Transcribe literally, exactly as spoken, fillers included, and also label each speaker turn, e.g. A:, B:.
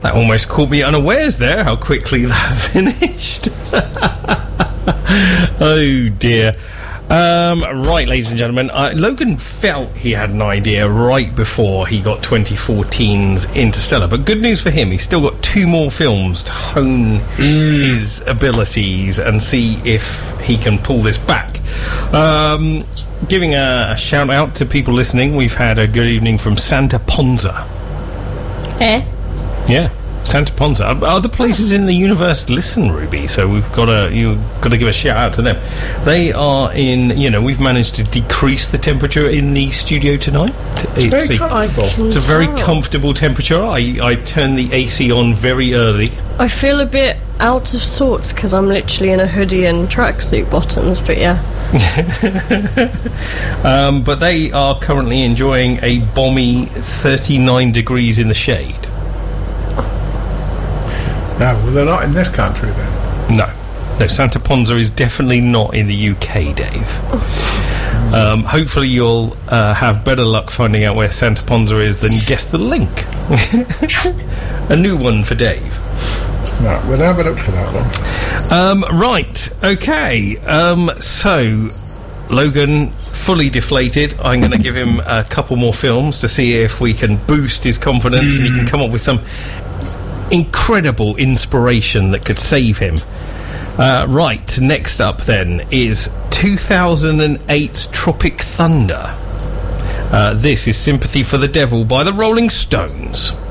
A: That almost caught me unawares there, how quickly that finished. Oh, dear. Um, right, ladies and gentlemen, uh, Logan felt he had an idea right before he got twenty fourteen's Interstellar, but good news for him, he's still got two more films to hone mm. his abilities and see if he can pull this back. Um, giving a, a shout out to people listening, we've had a good evening from Santa Ponza.
B: Eh?
A: Yeah. Santa Ponza. Other places in the universe listen, Ruby, so we've got to you've got to give a shout out to them. They are in, you know, we've managed to decrease the temperature in the studio tonight.
C: It's, it's very comfortable.
A: It's a very comfortable temperature. I, I turned the A C on very early.
B: I feel a bit out of sorts because I'm literally in a hoodie and tracksuit bottoms, but yeah.
A: um, but they are currently enjoying a balmy thirty-nine degrees in the shade.
C: No, well, they're not in this country then.
A: No. No, Santa Ponza is definitely not in the U K, Dave. Um, hopefully you'll uh, have better luck finding out where Santa Ponza is than guess the link. A new one for Dave.
C: No, we'll have a look for that one.
A: Um, right, okay. Um, so, Logan, fully deflated. I'm going to give him a couple more films to see if we can boost his confidence mm. and he can come up with some incredible inspiration that could save him. Uh, right, next up then is two thousand eight's Tropic Thunder. Uh, this is Sympathy for the Devil by the Rolling Stones.